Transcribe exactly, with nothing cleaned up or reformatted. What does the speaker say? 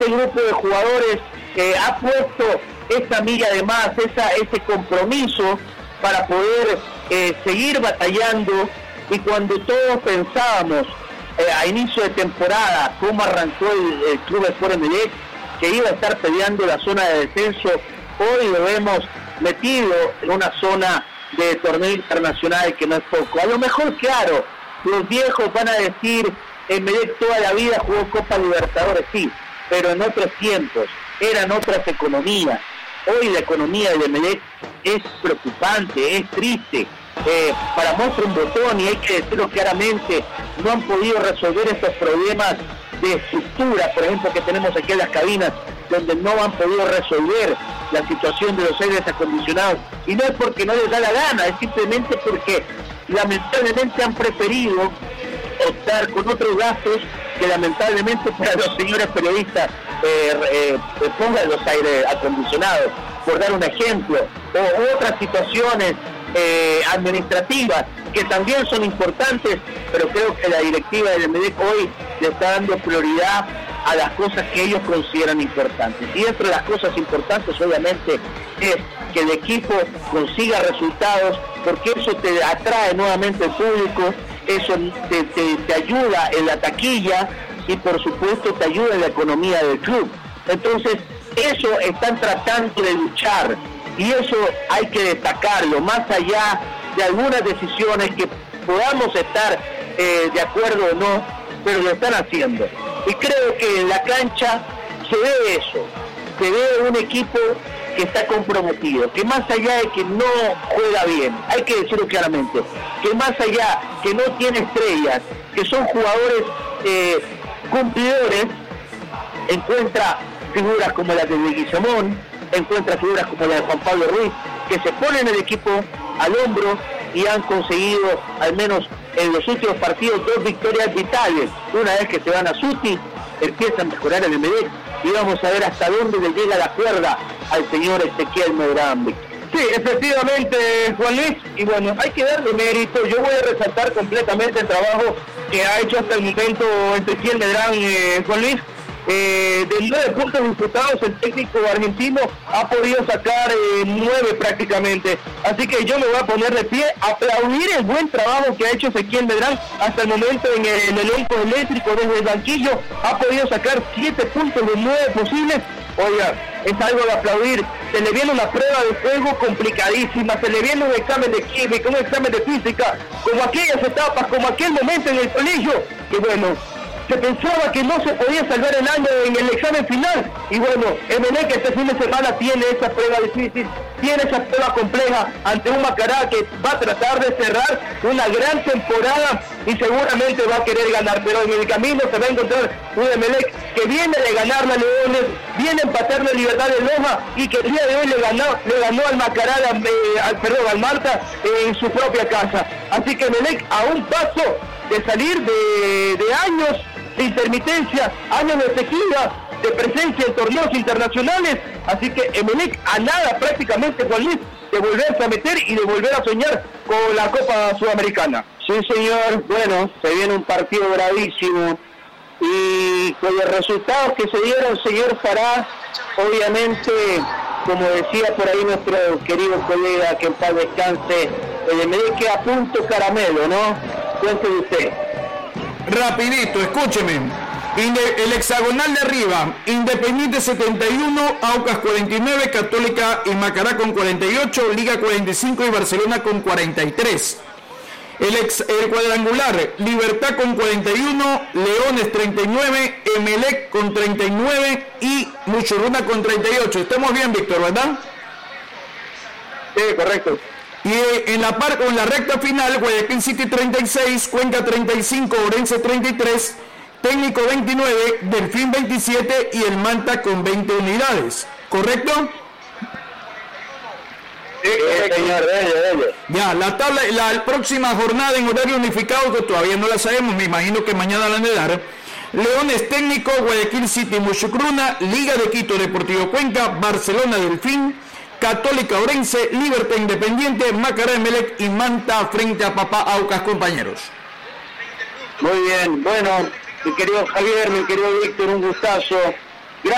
grupo de jugadores eh, ha puesto esa milla de más, esa, ese compromiso para poder eh, seguir batallando. Y cuando todos pensábamos eh, a inicio de temporada cómo arrancó el, el Club Sport Emelec, que iba a estar peleando la zona de descenso, hoy lo vemos metido en una zona de torneo internacional que no es poco. A lo mejor, claro, los viejos van a decir, Emelec toda la vida jugó Copa Libertadores, sí, pero en otros tiempos, eran otras economías. Hoy la economía de Emelec es preocupante, es triste. Eh, para mostrar un botón, y hay que decirlo claramente, no han podido resolver estos problemas de estructura, por ejemplo, que tenemos aquí en las cabinas, donde no han podido resolver la situación de los aires acondicionados, y no es porque no les da la gana, es simplemente porque lamentablemente han preferido optar con otros gastos que lamentablemente para los señores periodistas eh, eh, pongan los aires acondicionados, por dar un ejemplo, o otras situaciones Eh, administrativas que también son importantes, pero creo que la directiva del Emelec hoy le está dando prioridad a las cosas que ellos consideran importantes, y entre las cosas importantes obviamente es que el equipo consiga resultados, porque eso te atrae nuevamente al público, eso te, te, te ayuda en la taquilla y por supuesto te ayuda en la economía del club. Entonces eso están tratando de luchar, y eso hay que destacarlo, más allá de algunas decisiones que podamos estar eh, de acuerdo o no, pero lo están haciendo. Y creo que en la cancha se ve eso, se ve un equipo que está comprometido, que más allá de que no juega bien, hay que decirlo claramente, que más allá que no tiene estrellas, que son jugadores eh, cumplidores, encuentra figuras como la de Leguizamón, encuentra figuras como la de Juan Pablo Ruiz, que se ponen el equipo al hombro y han conseguido, al menos en los últimos partidos, dos victorias vitales. Una vez que se van a Suti, empiezan a mejorar el Emelec, y vamos a ver hasta dónde le llega la cuerda al señor Ezequiel Medrano. Sí, efectivamente, Juan Luis, y bueno, hay que darle mérito. Yo voy a resaltar completamente el trabajo que ha hecho hasta el momento Ezequiel Medrano, eh, Juan Luis. Eh, de nueve puntos disputados, el técnico argentino ha podido sacar eh, nueve prácticamente, así que yo me voy a poner de pie, aplaudir el buen trabajo que ha hecho Ezequiel Medrano hasta el momento en el, el elenco eléctrico. Desde el banquillo ha podido sacar siete puntos de nueve posibles. Oiga, es algo de aplaudir. Se le viene una prueba de juego complicadísima, se le viene un examen de química, un examen de física, como aquellas etapas, como aquel momento en el colegio, que bueno, se pensaba que no se podía salvar el año en el examen final, y bueno, Emelec este fin de semana tiene esa prueba difícil, tiene esa prueba compleja ante un Macará que va a tratar de cerrar una gran temporada y seguramente va a querer ganar, pero en el camino se va a encontrar un Emelec que viene de ganar a Leones, viene a empatar la Libertad de Loja, y que el día de hoy le ganó, le ganó al Macará, eh, al, perdón, al Marta eh, en su propia casa. Así que Emelec a un paso de salir de, de años de intermitencia, años de sequía, de presencia en torneos internacionales. Así que Emelec a nada prácticamente, Juan Luis, de volverse a meter y de volver a soñar con la Copa Sudamericana. Sí, señor. Bueno, se viene un partido bravísimo, y con los resultados que se dieron, señor Fará, obviamente, como decía por ahí nuestro querido colega, que en paz descanse, el Emelec queda a punto caramelo, ¿no? Cuénteme usted. Rapidito, escúcheme. Inde- el hexagonal de arriba: Independiente setenta y uno, Aucas cuarenta y nueve, Católica y Macará con cuarenta y ocho, Liga cuarenta y cinco y Barcelona con cuarenta y tres. El, ex, el cuadrangular: Libertad con cuarenta y uno, Leones treinta y nueve, Emelec con treinta y nueve y Muchurruna con treinta y ocho. Estamos bien, Víctor, ¿verdad? Sí, correcto. Y en la par, en la recta final, Guayaquil City treinta y seis, Cuenca treinta y cinco, Orense treinta y tres, Técnico veintinueve, Delfín veintisiete y el Manta con veinte unidades. ¿Correcto? Sí, señor, bello, bello. Ya, la tabla, la próxima jornada en horario unificado, que todavía no la sabemos, me imagino que mañana la han de dar. Leones Técnico, Guayaquil City Muchucruna, Liga de Quito Deportivo Cuenca, Barcelona Delfín, Católica Orense, Libertad Independiente, Macará Emelec y Manta frente a Papá Aucas, compañeros. Muy bien, bueno, mi querido Javier, mi querido Víctor, un gustazo.